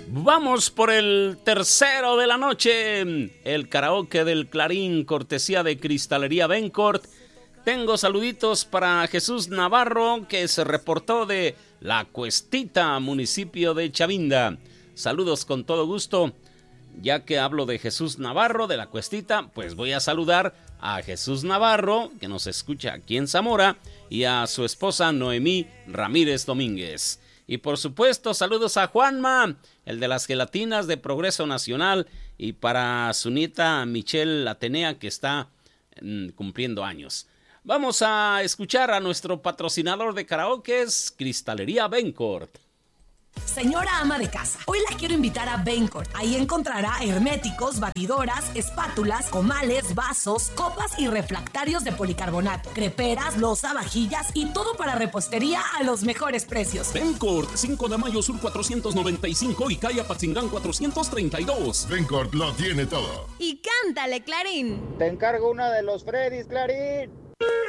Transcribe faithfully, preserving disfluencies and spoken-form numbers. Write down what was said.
Vamos por el tercero de la noche, el karaoke del Clarín, cortesía de Cristalería Bencourt. Tengo saluditos para Jesús Navarro, que se reportó de La Cuestita, municipio de Chavinda. Saludos con todo gusto. Ya que hablo de Jesús Navarro, de La Cuestita, pues voy a saludar a Jesús Navarro, que nos escucha aquí en Zamora, y a su esposa Noemí Ramírez Domínguez. Y por supuesto, saludos a Juanma, el de las gelatinas de Progreso Nacional, y para su nieta Michelle Atenea, que está mm, cumpliendo años. Vamos a escuchar a nuestro patrocinador de karaokes, Cristalería Bencourt. Señora ama de casa, hoy la quiero invitar a Bencourt. Ahí encontrará herméticos, batidoras, espátulas, comales, vasos, copas y refractarios de policarbonato, creperas, loza, vajillas y todo para repostería a los mejores precios. Bencourt, cinco de mayo sur cuatrocientos noventa y cinco y calle Apatzingán cuatrocientos treinta y dos. Bencourt lo tiene todo. Y cántale, Clarín. Te encargo una de los Freddys, Clarín.